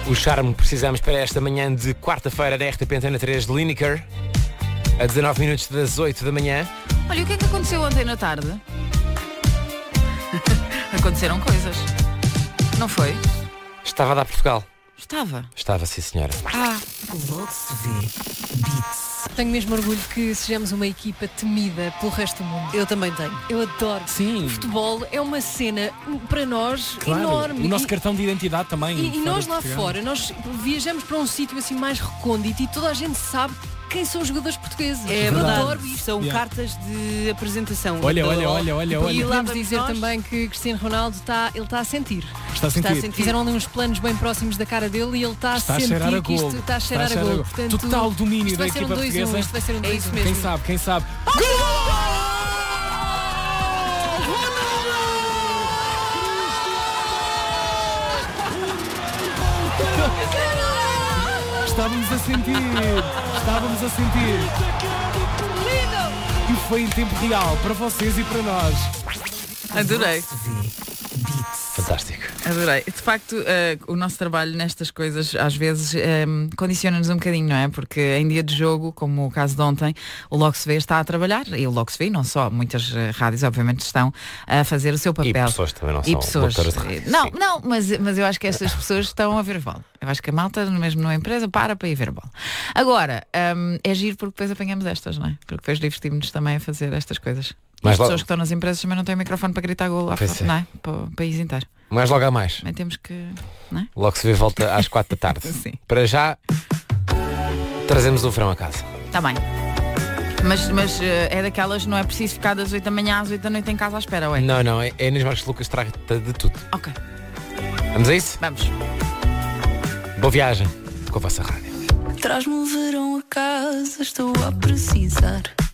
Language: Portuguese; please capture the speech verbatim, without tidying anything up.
O charme que precisamos para esta manhã de quarta-feira da R T P Antena três de Lineker, a dezanove minutos das oito da manhã. Olha, o que é que aconteceu ontem na tarde? Aconteceram coisas. Não foi? Estava a dar Portugal. Estava. Estava, sim, senhora. Ah, Logo se vê. Beats. Tenho mesmo orgulho que sejamos uma equipa temida pelo resto do mundo. Eu também tenho. Eu adoro. Sim. O futebol é uma cena para nós Claro, enorme. o nosso E- cartão de identidade também. E, e fora nós de lá Portugal. fora, nós viajamos para um sítio assim mais recôndito e toda a gente sabe quem são os jogadores portugueses. É Eu verdade. adoro isto. São Yeah. cartas de apresentação. Olha, Do- olha, olha, olha, E olha. lá podemos vamos dizer nós. também que Cristiano Ronaldo está, ele está a sentir. Está a sentir. Está a sentir. Fizeram ali uns planos bem próximos da cara dele e ele está a Está a sentir cheirar a que isto golo. está a cheirar a gol. Portanto, Total domínio isto da vai ser um equipa dois a um, portuguesa. isto vai ser um É dois a isso um. mesmo. Quem sabe, quem sabe. Estávamos a sentir, estávamos a sentir. E foi em tempo real, para vocês e para nós. adorei. Fantástico. Adorei. De facto, eh, o nosso trabalho nestas coisas às vezes eh, condiciona-nos um bocadinho, não é? Porque em dia de jogo, como o caso de ontem, o Logo se Vê está a trabalhar, e o Logo se Vê, não só, muitas eh, rádios obviamente estão a fazer o seu E papel. pessoas também não E são pessoas. locutores de rádio. Não, Sim. não, mas, mas eu acho que estas pessoas estão a ver a bola. Eu acho que a malta, mesmo numa empresa, para para ir ver a bola. Agora, hum, é giro porque depois apanhamos estas, não é? Porque depois divertimos-nos também a fazer estas coisas. E Mas as logo- pessoas que estão nas empresas também não têm microfone para gritar gol lá Pois fora, é. não é? Para o país inteiro. Mais logo há mais. Também temos que. Não é? Logo se vê volta às quatro da tarde. Sim. Para já, trazemos o verão a casa. Está bem. Mas, mas eh, é daquelas, não é preciso ficar das oito da manhã às oito da noite em casa à espera, ué? Não, não, é, é Inês Marques Lucas trata de tudo. Ok, Vamos a isso? vamos. Boa viagem com a vossa rádio. Traz-me o verão a casa, estou a precisar.